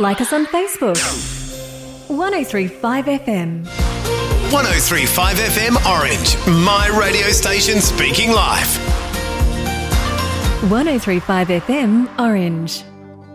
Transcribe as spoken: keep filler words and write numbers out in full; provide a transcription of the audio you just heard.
Like us on Facebook. one oh three point five F M. one oh three point five F M Orange, my radio station speaking live. one oh three point five F M Orange.